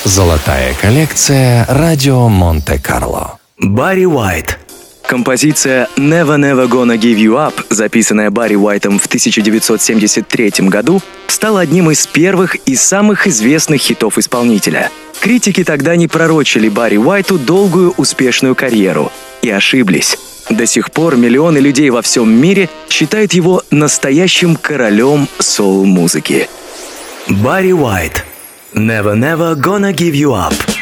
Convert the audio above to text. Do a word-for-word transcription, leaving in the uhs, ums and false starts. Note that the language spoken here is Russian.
Золотая коллекция «Радио Монте-Карло». Барри Уайт. Композиция «Never Never Gonna Give You Up», записанная Барри Уайтом в тысяча девятьсот семьдесят третьем году, стала одним из первых и самых известных хитов исполнителя. Критики тогда не пророчили Барри Уайту долгую успешную карьеру. И ошиблись. До сих пор миллионы людей во всем мире считают его настоящим королем соул-музыки. Барри Уайт. «Never Never Gonna Give You Up».